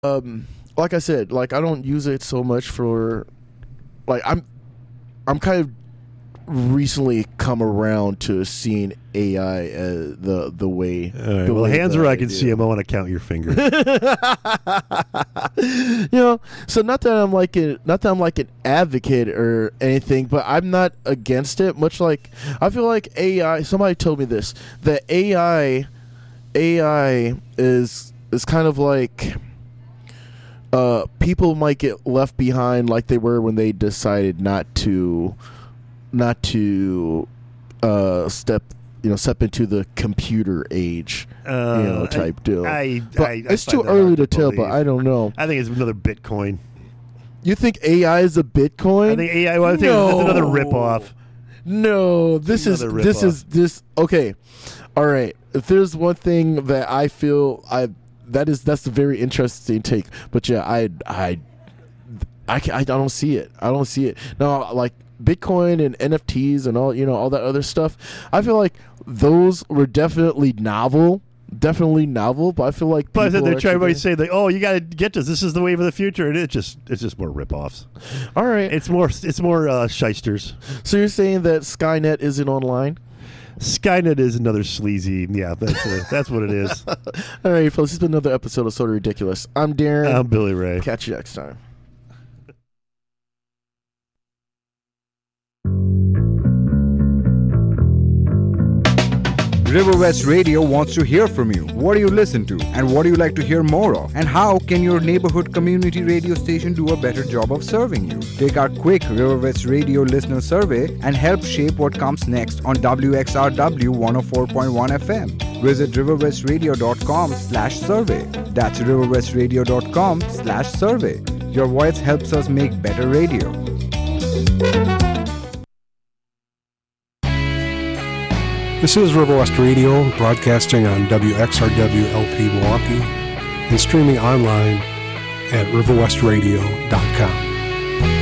Like I said, like I don't use it so much for, like I'm kind of recently come around to seeing AI as the way. All right, well, hands where I can see them. I want to count your fingers. So not that I'm like an advocate or anything, but I'm not against it. Much like I feel like AI. Somebody told me this, that AI is kind of like. People might get left behind like they were when they decided not to step into the computer age, type deal. It's too early to tell, but I don't know. I think it's another Bitcoin. You think AI is a Bitcoin? I think AI. Well, I think it's another ripoff. No, this is okay. All right. If there's one thing that I feel that's a very interesting take. But yeah, I don't see it. I don't see it. Now, like Bitcoin and NFTs and all that other stuff, I feel like those were definitely novel. But I feel like they're trying to say, like, oh, you got to get this. This is the wave of the future, and it's just more ripoffs. All right, it's more shysters. So you're saying that Skynet isn't online? Skynet is another sleazy. Yeah, that's what it is. All right, folks, it's been another episode of Sort of Ridiculous. I'm Darren. I'm Billy Ray. Catch you next time. River West Radio wants to hear from you. What do you listen to? And what do you like to hear more of? And how can your neighborhood community radio station do a better job of serving you? Take our quick River West Radio listener survey and help shape what comes next on WXRW 104.1 FM. Visit riverwestradio.com/survey. That's riverwestradio.com/survey. Your voice helps us make better radio. This is River West Radio, broadcasting on WXRW LP Milwaukee and streaming online at riverwestradio.com.